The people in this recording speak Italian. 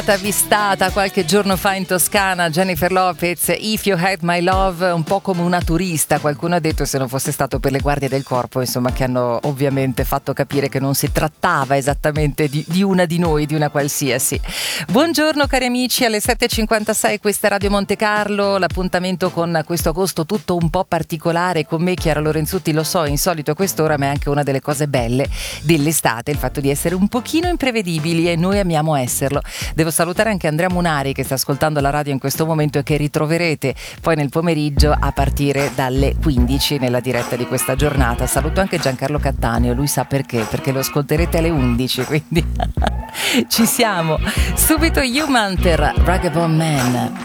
Avvistata qualche giorno fa in Toscana Jennifer Lopez, If You Had My Love, un po' come una turista. Qualcuno ha detto, se non fosse stato per le guardie del corpo, insomma, che hanno ovviamente fatto capire che non si trattava esattamente di una di noi, di una qualsiasi. Buongiorno cari amici, alle 7.56 questa è Radio Monte Carlo, l'appuntamento con questo agosto tutto un po' particolare con me, Chiara Lorenzutti. Lo so, insolito a quest'ora, ma è anche una delle cose belle dell'estate, il fatto di essere un pochino imprevedibili, e noi amiamo esserlo. Devo salutare anche Andrea Munari, che sta ascoltando la radio in questo momento e che ritroverete poi nel pomeriggio a partire dalle 15 nella diretta di questa giornata. Saluto anche Giancarlo Cattaneo, lui sa perché lo ascolterete alle 11, quindi ci siamo. Subito Human per Vagabond Man.